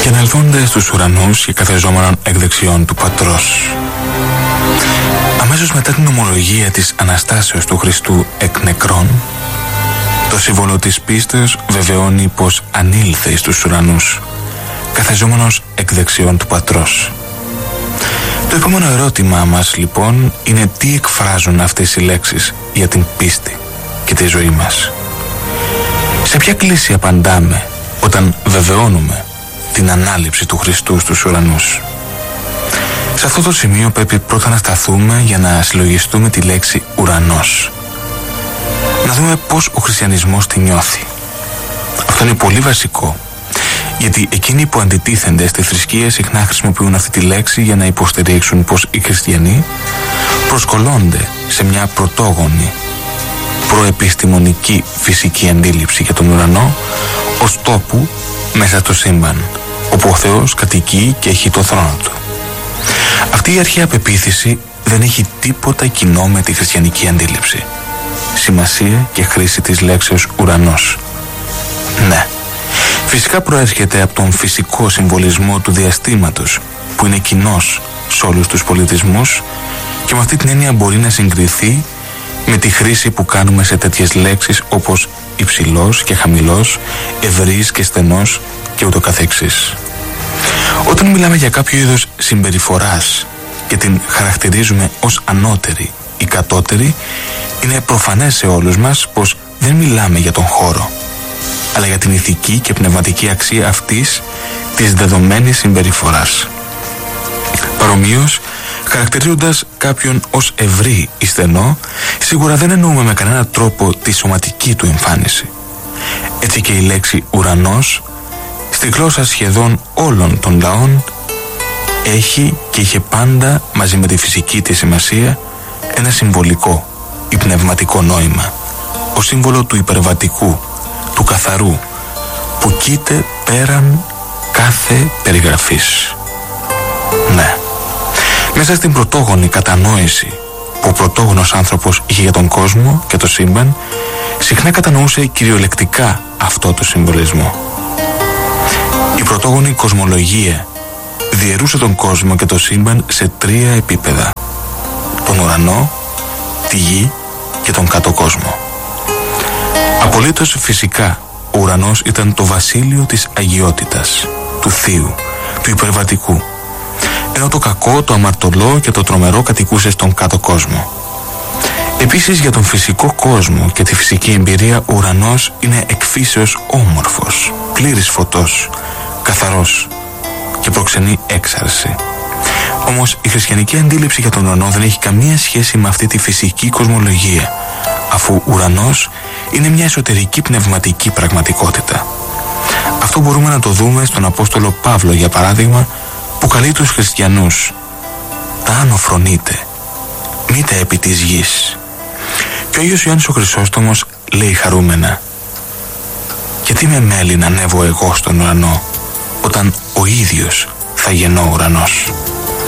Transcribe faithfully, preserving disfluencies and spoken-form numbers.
και αναλθόντες στους ουρανούς και καθεζόμενον εκ δεξιών του Πατρός. Αμέσως μετά την ομολογία της Αναστάσεως του Χριστού εκ νεκρών, το σύμβολο της πίστεως βεβαιώνει πως ανήλθε εις τους ουρανούς, καθεζόμενος εκ δεξιών του Πατρός. Το επόμενο ερώτημα μας λοιπόν είναι τι εκφράζουν αυτές οι λέξεις για την πίστη και τη ζωή μας. Σε ποια κλίση απαντάμε όταν βεβαιώνουμε την ανάληψη του Χριστού στους ουρανούς? Σε αυτό το σημείο πρέπει πρώτα να σταθούμε για να συλλογιστούμε τη λέξη ουρανός. Να δούμε πώς ο χριστιανισμός τη νιώθει. Αυτό είναι πολύ βασικό, γιατί εκείνοι που αντιτίθενται στη θρησκεία συχνά χρησιμοποιούν αυτή τη λέξη για να υποστηρίξουν πως οι χριστιανοί προσκολώνται σε μια πρωτόγονη προεπιστημονική φυσική αντίληψη για τον ουρανό ως τόπου μέσα στο σύμπαν, όπου ο Θεός κατοικεί και έχει το θρόνο του. Αυτή η αρχαία πεποίθηση δεν έχει τίποτα κοινό με τη χριστιανική αντίληψη, σημασία και χρήση της λέξεως ουρανός. Ναι, φυσικά προέρχεται από τον φυσικό συμβολισμό του διαστήματος που είναι κοινός σε όλους τους πολιτισμούς και με αυτή την έννοια μπορεί να συγκριθεί με τη χρήση που κάνουμε σε τέτοιες λέξεις όπως υψηλός και χαμηλός, ευρύς και στενός και ούτω καθεξής. Όταν μιλάμε για κάποιο είδος συμπεριφοράς και την χαρακτηρίζουμε ως ανώτερη ή κατώτερη, είναι προφανές σε όλους μας πως δεν μιλάμε για τον χώρο, αλλά για την ηθική και πνευματική αξία αυτής της δεδομένης συμπεριφοράς. Παρομοίως, χαρακτηρίζοντας κάποιον ως ευρύ ή στενό, σίγουρα δεν εννοούμε με κανένα τρόπο τη σωματική του εμφάνιση. Έτσι και η λέξη ουρανός, στη γλώσσα σχεδόν όλων των λαών, έχει και είχε πάντα μαζί με τη φυσική της σημασία ένα συμβολικό ή πνευματικό νόημα, ως σύμβολο του υπερβατικού, του καθαρού, που κοίται πέραν κάθε περιγραφής. Ναι, μέσα στην πρωτόγονη κατανόηση που ο πρωτόγονος άνθρωπος είχε για τον κόσμο και το σύμπαν, συχνά κατανοούσε κυριολεκτικά αυτό το συμβολισμό. Η πρωτόγονη κοσμολογία διαιρούσε τον κόσμο και το σύμπαν σε τρία επίπεδα: τον ουρανό, τη γη και τον κάτω κόσμο. Απολύτως φυσικά, ο ουρανός ήταν το βασίλειο της αγιότητας, του θείου, του υπερβατικού, ενώ το κακό, το αμαρτωλό και το τρομερό κατοικούσε στον κάτω κόσμο. Επίσης, για τον φυσικό κόσμο και τη φυσική εμπειρία, ο ουρανός είναι εκφύσεως όμορφος, πλήρης φωτός, καθαρός και προξενεί έξαρση. Όμως η χριστιανική αντίληψη για τον ουρανό δεν έχει καμία σχέση με αυτή τη φυσική κοσμολογία, αφού ο ουρανός είναι μια εσωτερική πνευματική πραγματικότητα. Αυτό μπορούμε να το δούμε στον Απόστολο Παύλο, για παράδειγμα, που καλεί τους χριστιανούς: «Τα άνω φρονείτε, μήτε επί της γης». Και ο Άγιος Ιωάννης ο Χρυσόστομος λέει χαρούμενα: «Και τι με μέλει να ανέβω εγώ στον ουρανό, όταν ο ίδιος θα γεννώ ουρανός».